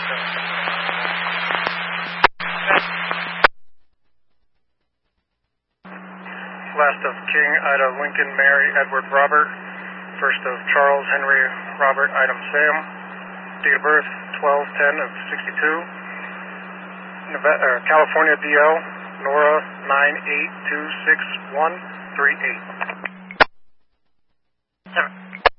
Last of King, Ida, Lincoln, Mary, Edward, Robert. First of Charles, Henry, Robert, Item, Sam. Date of birth, 12/10 of 62. California DL, Nora 9826138. 7.